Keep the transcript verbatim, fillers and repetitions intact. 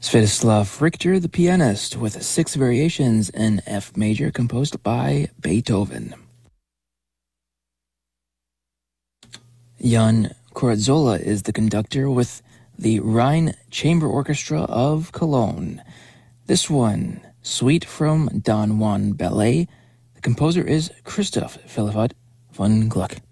Sviatoslav Richter, the pianist, with six variations in F major composed by Beethoven. Jan Corazzola is the conductor with the Rhine Chamber Orchestra of Cologne. This one, Suite from Don Juan Ballet. The composer is Christoph Philippot von Gluck.